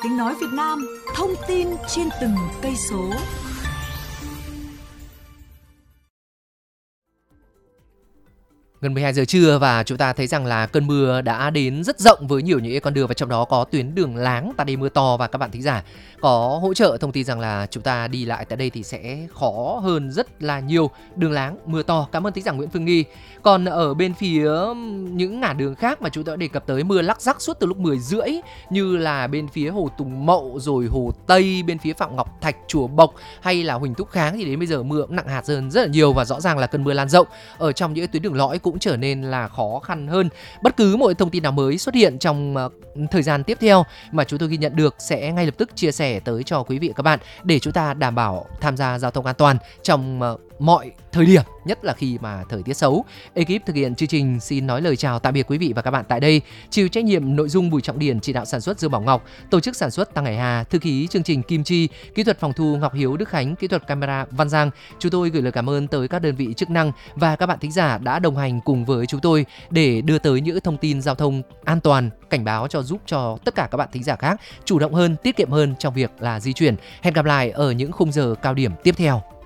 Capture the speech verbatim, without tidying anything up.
Tiếng nói Việt Nam, thông tin trên từng cây số. Gần mười hai giờ trưa và chúng ta thấy rằng là cơn mưa đã đến rất rộng với nhiều những con đường, và trong đó có tuyến đường láng ta đi mưa to. Và các bạn thính giả có hỗ trợ thông tin rằng là chúng ta đi lại tại đây thì sẽ khó hơn rất là nhiều. Đường láng mưa to. Cảm ơn thính giả Nguyễn Phương Nghi. Còn ở bên phía những ngả đường khác mà chúng ta đã đề cập tới, mưa lắc rắc suốt từ lúc mười rưỡi, như là bên phía Hồ Tùng Mậu, rồi Hồ Tây, bên phía Phạm Ngọc Thạch, Chùa Bộc hay là Huỳnh Thúc Kháng, thì đến bây giờ mưa cũng nặng hạt hơn rất là nhiều. Và rõ ràng là cơn mưa lan rộng ở trong những tuyến đường lõi cũng trở nên là khó khăn hơn. Bất cứ một thông tin nào mới xuất hiện trong uh, thời gian tiếp theo mà chúng tôi ghi nhận được sẽ ngay lập tức chia sẻ tới cho quý vị và các bạn, để chúng ta đảm bảo tham gia giao thông an toàn trong uh, mọi thời điểm, nhất là khi mà thời tiết xấu. Ekip thực hiện chương trình xin nói lời chào tạm biệt quý vị và các bạn tại đây. Chịu trách nhiệm nội dung Bùi Trọng Điển, chỉ đạo sản xuất Dương Bảo Ngọc, tổ chức sản xuất Tăng Hải Hà, thư ký chương trình Kim Chi, kỹ thuật phòng thu Ngọc Hiếu Đức Khánh, kỹ thuật camera Văn Giang. Chúng tôi gửi lời cảm ơn tới các đơn vị chức năng và các bạn thính giả đã đồng hành cùng với chúng tôi để đưa tới những thông tin giao thông an toàn, cảnh báo cho giúp cho tất cả các bạn thính giả khác chủ động hơn, tiết kiệm hơn trong việc là di chuyển. Hẹn gặp lại ở những khung giờ cao điểm tiếp theo.